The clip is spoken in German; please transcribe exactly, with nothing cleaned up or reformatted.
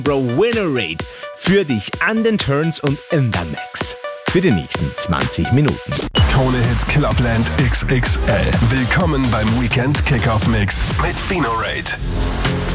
Winnerate für dich an den Turns und in der Mix. Für die nächsten zwanzig Minuten. Krone-Hit Clubland X X L. Willkommen beim Weekend Kickoff Mix mit Finorate.